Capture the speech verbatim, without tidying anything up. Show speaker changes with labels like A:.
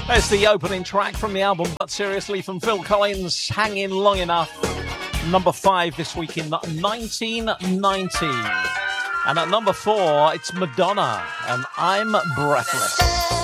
A: There's the opening track from the album, But Seriously, from Phil Collins, Hanging Long Enough. Number five this week in nineteen ninety. And at number four, it's Madonna, and I'm Breathless.